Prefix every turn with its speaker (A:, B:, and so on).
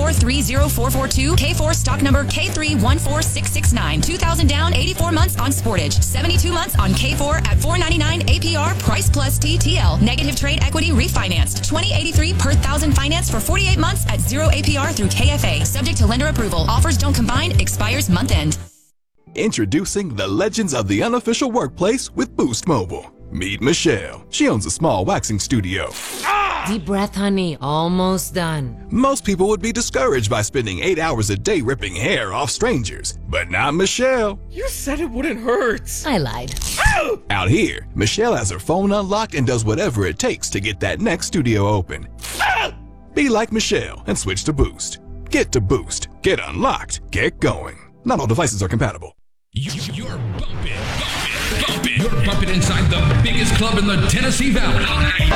A: 430-442, K4 stock number K314669. 2,000 down, 84 months on Sportage. 72 months on K4 at $499 APR, price plus TTL. Negative trade equity refinanced. 2083 per thousand finance for 48 months at 0 APR through KFA. Subject to lender approval. Offers don't combine. Expires month end.
B: Introducing the legends of the unofficial workplace with Boost Mobile. Meet Michelle. She owns a small waxing studio.
C: Deep breath, honey. Almost done.
B: Most people would be discouraged by spending 8 hours a day ripping hair off strangers, but not Michelle.
D: You said it wouldn't hurt.
C: I lied.
B: Out here, Michelle has her phone unlocked and does whatever it takes to get that next studio open. Be like Michelle and switch to Boost. Get to Boost. Get unlocked. Get going. Not all devices are compatible.
E: You're bumping. You're bumping inside the biggest club in the Tennessee Valley.